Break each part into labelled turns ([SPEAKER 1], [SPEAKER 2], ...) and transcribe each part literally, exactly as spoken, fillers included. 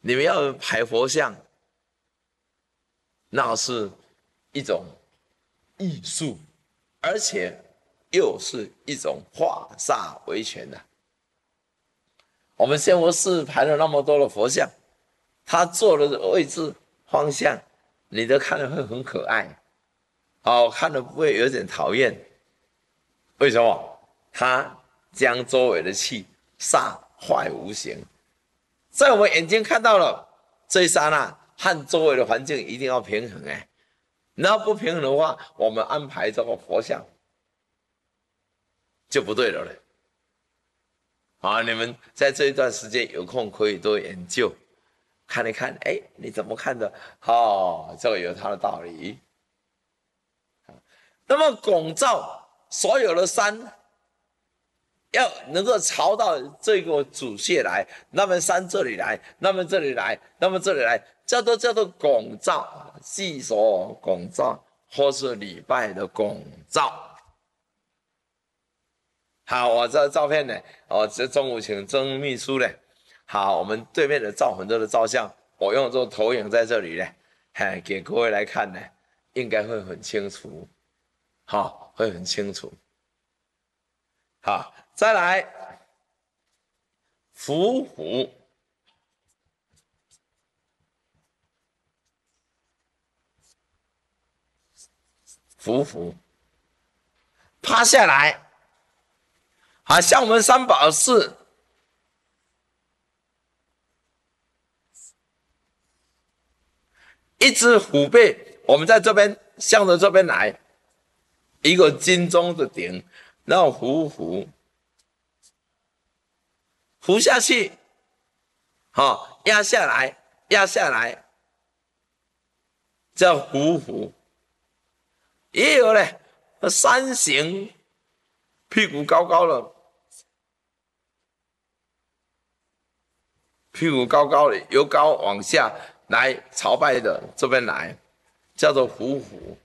[SPEAKER 1] 你们要排佛像，那是一种艺术，而且又是一种化煞为权的。我们仙佛寺排了那么多的佛像，他坐的位置方向，你都看了会很可爱，哦，看了不会有点讨厌。为什么？他将周围的气煞坏无形，在我们眼睛看到了这一刹那，和周围的环境一定要平衡哎。你要不平衡的话，我们安排这个佛像就不对了嘞。好，你们在这一段时间有空可以多研究，看一看，哎，你怎么看的？哦，这个有它的道理。那么拱照所有的山，要能够朝到这个主穴来，那么山这里来，那么这里来，那么这里来，叫做叫做拱照，祭所拱照，或是礼拜的拱照。好，我这照片呢，哦，这中午请曾秘书呢，好，我们对面的照很多的照相，我用这个投影在这里呢，哎，给各位来看呢，应该会很清楚，好，会很清楚。好，再来伏虎，伏虎，趴下来。好像我们三宝寺一只虎背，我们在这边向着这边来，一个金钟的顶，然后虎虎虎下去，好压下来，压下来，叫虎虎。也有呢，三形，屁股高高的。屁股高高的，由高往下来朝拜的，这边来，叫做虎虎。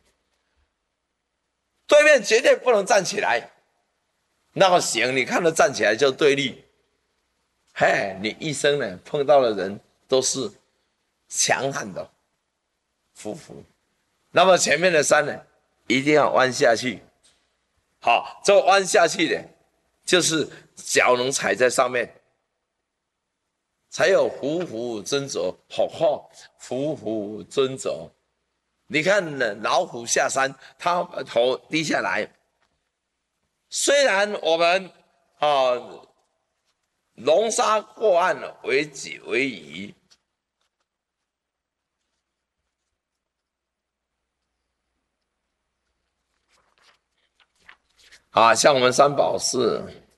[SPEAKER 1] 对面绝对不能站起来，那个形你看着站起来就对立。嘿，你一生呢碰到的人都是强悍的虎虎。那么前面的山呢，一定要弯下去。好，这个弯下去的，就是脚能踩在上面。才有虎虎尊者，吼吼，虎虎尊者。你看呢，老虎下山，它头低下来。虽然我们啊，龙沙过岸为己为夷，啊，像我们三宝寺